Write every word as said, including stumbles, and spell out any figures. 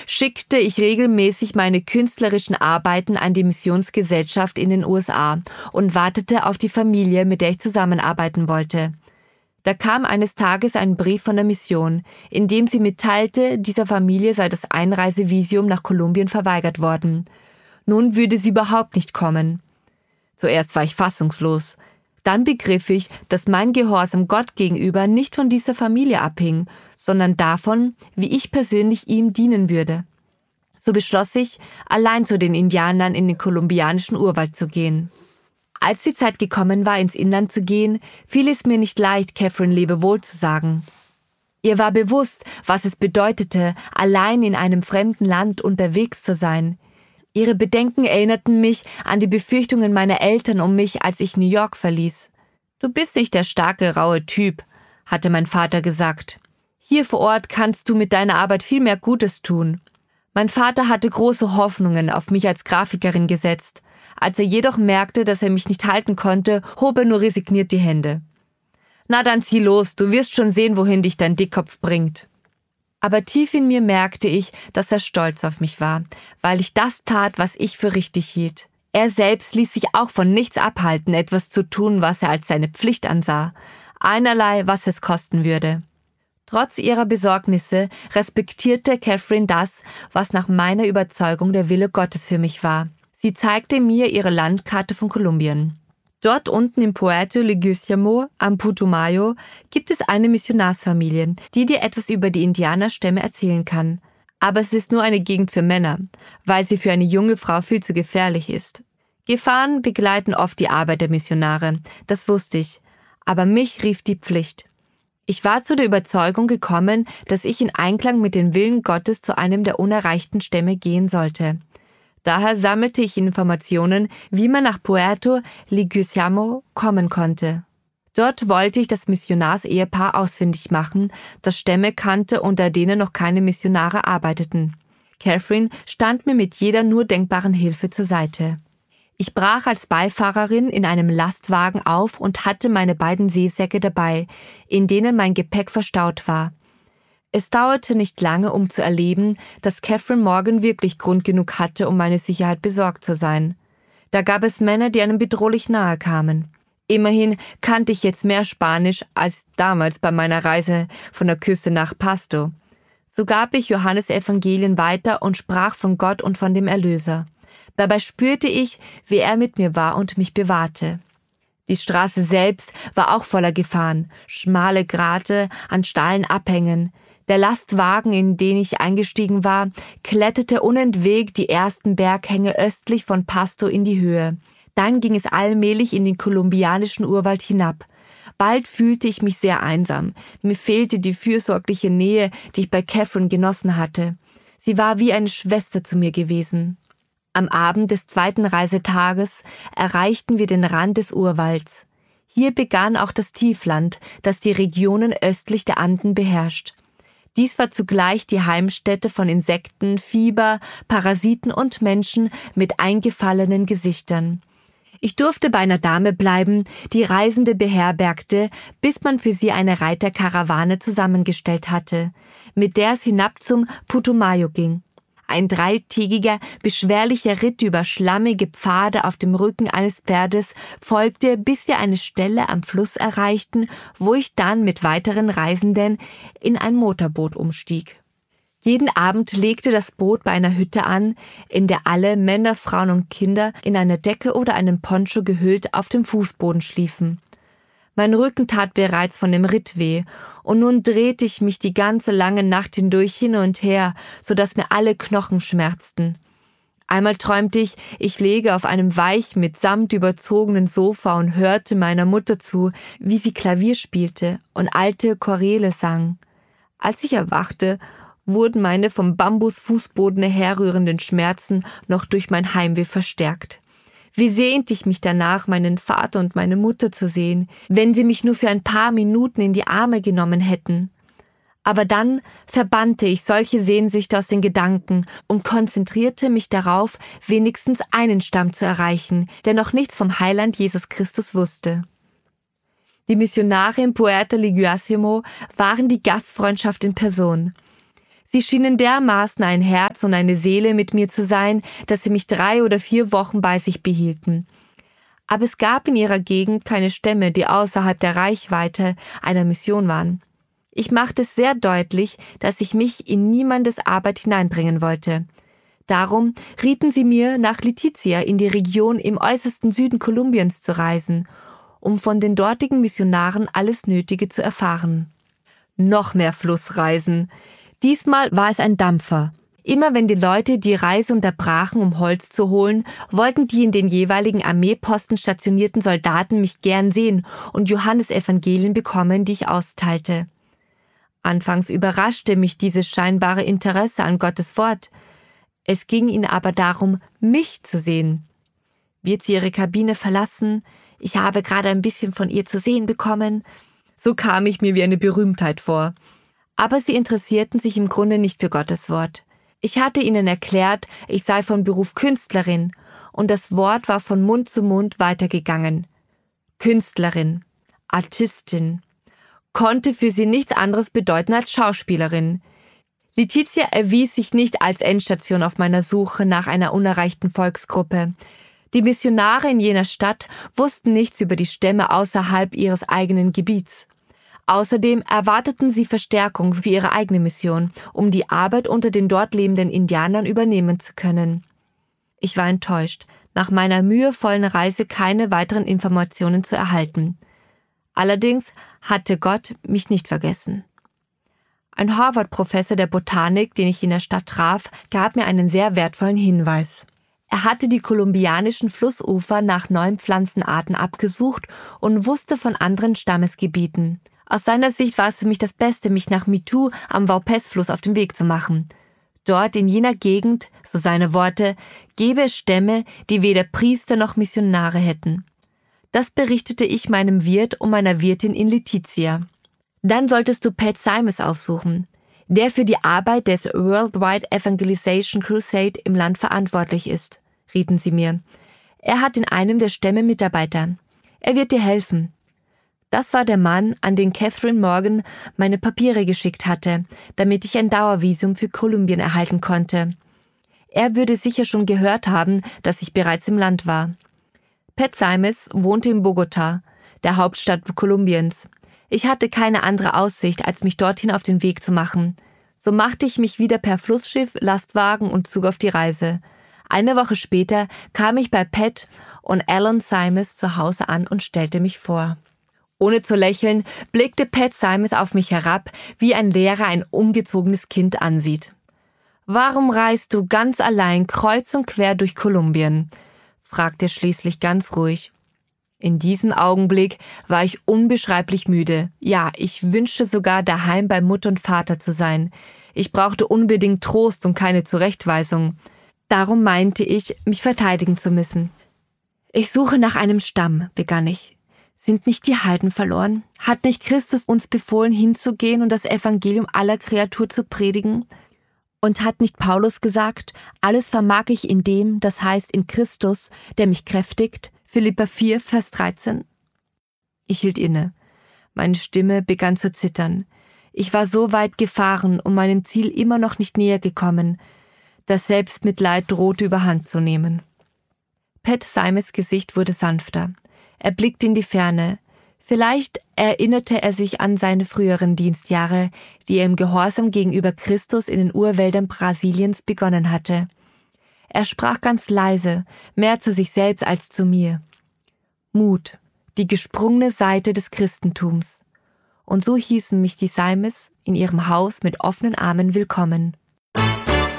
schickte ich regelmäßig meine künstlerischen Arbeiten an die Missionsgesellschaft in den U S A und wartete auf die Familie, mit der ich zusammenarbeiten wollte. Da kam eines Tages ein Brief von der Mission, in dem sie mitteilte, dieser Familie sei das Einreisevisum nach Kolumbien verweigert worden. Nun würde sie überhaupt nicht kommen. Zuerst war ich fassungslos. Dann begriff ich, dass mein Gehorsam Gott gegenüber nicht von dieser Familie abhing, sondern davon, wie ich persönlich ihm dienen würde. So beschloss ich, allein zu den Indianern in den kolumbianischen Urwald zu gehen. Als die Zeit gekommen war, ins Inland zu gehen, fiel es mir nicht leicht, Catherine Lebewohl zu sagen. Ihr war bewusst, was es bedeutete, allein in einem fremden Land unterwegs zu sein. Ihre Bedenken erinnerten mich an die Befürchtungen meiner Eltern um mich, als ich New York verließ. »Du bist nicht der starke, raue Typ«, hatte mein Vater gesagt. »Hier vor Ort kannst du mit deiner Arbeit viel mehr Gutes tun.« Mein Vater hatte große Hoffnungen auf mich als Grafikerin gesetzt. Als er jedoch merkte, dass er mich nicht halten konnte, hob er nur resigniert die Hände. »Na dann zieh los, du wirst schon sehen, wohin dich dein Dickkopf bringt.« Aber tief in mir merkte ich, dass er stolz auf mich war, weil ich das tat, was ich für richtig hielt. Er selbst ließ sich auch von nichts abhalten, etwas zu tun, was er als seine Pflicht ansah, einerlei, was es kosten würde. Trotz ihrer Besorgnisse respektierte Catherine das, was nach meiner Überzeugung der Wille Gottes für mich war. Sie zeigte mir ihre Landkarte von Kolumbien. Dort unten im Puerto Leguizamo am Putumayo gibt es eine Missionarsfamilie, die dir etwas über die Indianerstämme erzählen kann. Aber es ist nur eine Gegend für Männer, weil sie für eine junge Frau viel zu gefährlich ist. Gefahren begleiten oft die Arbeit der Missionare, das wusste ich, aber mich rief die Pflicht. Ich war zu der Überzeugung gekommen, dass ich in Einklang mit dem Willen Gottes zu einem der unerreichten Stämme gehen sollte. Daher sammelte ich Informationen, wie man nach Puerto Leguizamo kommen konnte. Dort wollte ich das Missionarsehepaar ausfindig machen, das Stämme kannte, unter denen noch keine Missionare arbeiteten. Catherine stand mir mit jeder nur denkbaren Hilfe zur Seite. Ich brach als Beifahrerin in einem Lastwagen auf und hatte meine beiden Seesäcke dabei, in denen mein Gepäck verstaut war. Es dauerte nicht lange, um zu erleben, dass Catherine Morgan wirklich Grund genug hatte, um meine Sicherheit besorgt zu sein. Da gab es Männer, die einem bedrohlich nahe kamen. Immerhin kannte ich jetzt mehr Spanisch als damals bei meiner Reise von der Küste nach Pasto. So gab ich Johannes Evangelien weiter und sprach von Gott und von dem Erlöser. Dabei spürte ich, wie er mit mir war und mich bewahrte. Die Straße selbst war auch voller Gefahren, schmale Grate an steilen Abhängen. Der Lastwagen, in den ich eingestiegen war, kletterte unentwegt die ersten Berghänge östlich von Pasto in die Höhe. Dann ging es allmählich in den kolumbianischen Urwald hinab. Bald fühlte ich mich sehr einsam. Mir fehlte die fürsorgliche Nähe, die ich bei Catherine genossen hatte. Sie war wie eine Schwester zu mir gewesen. Am Abend des zweiten Reisetages erreichten wir den Rand des Urwalds. Hier begann auch das Tiefland, das die Regionen östlich der Anden beherrscht. Dies war zugleich die Heimstätte von Insekten, Fieber, Parasiten und Menschen mit eingefallenen Gesichtern. Ich durfte bei einer Dame bleiben, die Reisende beherbergte, bis man für sie eine Reiterkarawane zusammengestellt hatte, mit der es hinab zum Putumayo ging. Ein dreitägiger, beschwerlicher Ritt über schlammige Pfade auf dem Rücken eines Pferdes folgte, bis wir eine Stelle am Fluss erreichten, wo ich dann mit weiteren Reisenden in ein Motorboot umstieg. Jeden Abend legte das Boot bei einer Hütte an, in der alle Männer, Frauen und Kinder in einer Decke oder einem Poncho gehüllt auf dem Fußboden schliefen. Mein Rücken tat bereits von dem Ritt weh, und nun drehte ich mich die ganze lange Nacht hindurch hin und her, so dass mir alle Knochen schmerzten. Einmal träumte ich, ich läge auf einem weich mit Samt überzogenen Sofa und hörte meiner Mutter zu, wie sie Klavier spielte und alte Choräle sang. Als ich erwachte, wurden meine vom Bambusfußboden herrührenden Schmerzen noch durch mein Heimweh verstärkt. Wie sehnte ich mich danach, meinen Vater und meine Mutter zu sehen, wenn sie mich nur für ein paar Minuten in die Arme genommen hätten. Aber dann verbannte ich solche Sehnsüchte aus den Gedanken und konzentrierte mich darauf, wenigstens einen Stamm zu erreichen, der noch nichts vom Heiland Jesus Christus wusste. Die Missionare in Puerto Leguizamo waren die Gastfreundschaft in Person. Sie schienen dermaßen ein Herz und eine Seele mit mir zu sein, dass sie mich drei oder vier Wochen bei sich behielten. Aber es gab in ihrer Gegend keine Stämme, die außerhalb der Reichweite einer Mission waren. Ich machte es sehr deutlich, dass ich mich in niemandes Arbeit hineinbringen wollte. Darum rieten sie mir, nach Letizia in die Region im äußersten Süden Kolumbiens zu reisen, um von den dortigen Missionaren alles Nötige zu erfahren. Noch mehr Flussreisen. Diesmal war es ein Dampfer. Immer wenn die Leute die Reise unterbrachen, um Holz zu holen, wollten die in den jeweiligen Armeeposten stationierten Soldaten mich gern sehen und Johannesevangelien bekommen, die ich austeilte. Anfangs überraschte mich dieses scheinbare Interesse an Gottes Wort. Es ging ihnen aber darum, mich zu sehen. Wird sie ihre Kabine verlassen? Ich habe gerade ein bisschen von ihr zu sehen bekommen. So kam ich mir wie eine Berühmtheit vor. Aber sie interessierten sich im Grunde nicht für Gottes Wort. Ich hatte ihnen erklärt, ich sei von Beruf Künstlerin, und das Wort war von Mund zu Mund weitergegangen. Künstlerin, Artistin, konnte für sie nichts anderes bedeuten als Schauspielerin. Letizia erwies sich nicht als Endstation auf meiner Suche nach einer unerreichten Volksgruppe. Die Missionare in jener Stadt wussten nichts über die Stämme außerhalb ihres eigenen Gebiets. Außerdem erwarteten sie Verstärkung für ihre eigene Mission, um die Arbeit unter den dort lebenden Indianern übernehmen zu können. Ich war enttäuscht, nach meiner mühevollen Reise keine weiteren Informationen zu erhalten. Allerdings hatte Gott mich nicht vergessen. Ein Harvard-Professor der Botanik, den ich in der Stadt traf, gab mir einen sehr wertvollen Hinweis. Er hatte die kolumbianischen Flussufer nach neuen Pflanzenarten abgesucht und wusste von anderen Stammesgebieten. Aus seiner Sicht war es für mich das Beste, mich nach Mitu am Vaupés-Fluss auf den Weg zu machen. Dort in jener Gegend, so seine Worte, gäbe es Stämme, die weder Priester noch Missionare hätten. Das berichtete ich meinem Wirt und meiner Wirtin in Letizia. Dann solltest du Pat Symes aufsuchen, der für die Arbeit des Worldwide Evangelization Crusade im Land verantwortlich ist, rieten sie mir. Er hat in einem der Stämme Mitarbeiter. Er wird dir helfen. Das war der Mann, an den Catherine Morgan meine Papiere geschickt hatte, damit ich ein Dauervisum für Kolumbien erhalten konnte. Er würde sicher schon gehört haben, dass ich bereits im Land war. Pat Symes wohnte in Bogotá, der Hauptstadt Kolumbiens. Ich hatte keine andere Aussicht, als mich dorthin auf den Weg zu machen. So machte ich mich wieder per Flussschiff, Lastwagen und Zug auf die Reise. Eine Woche später kam ich bei Pat und Alan Symes zu Hause an und stellte mich vor. Ohne zu lächeln, blickte Pat Symes auf mich herab, wie ein Lehrer ein umgezogenes Kind ansieht. »Warum reist du ganz allein kreuz und quer durch Kolumbien?« fragte er schließlich ganz ruhig. In diesem Augenblick war ich unbeschreiblich müde. Ja, ich wünschte sogar, daheim bei Mutter und Vater zu sein. Ich brauchte unbedingt Trost und keine Zurechtweisung. Darum meinte ich, mich verteidigen zu müssen. »Ich suche nach einem Stamm«, begann ich. »Sind nicht die Heiden verloren? Hat nicht Christus uns befohlen, hinzugehen und das Evangelium aller Kreatur zu predigen? Und hat nicht Paulus gesagt, alles vermag ich in dem, das heißt in Christus, der mich kräftigt? Philipper vier, Vers dreizehn. Ich hielt inne. Meine Stimme begann zu zittern. Ich war so weit gefahren und meinem Ziel immer noch nicht näher gekommen. Das Selbstmitleid drohte überhand zu nehmen. Pat Symes Gesicht wurde sanfter. Er blickte in die Ferne. Vielleicht erinnerte er sich an seine früheren Dienstjahre, die er im Gehorsam gegenüber Christus in den Urwäldern Brasiliens begonnen hatte. Er sprach ganz leise, mehr zu sich selbst als zu mir. Mut, die gesprungene Seite des Christentums. Und so hießen mich die Symes in ihrem Haus mit offenen Armen willkommen.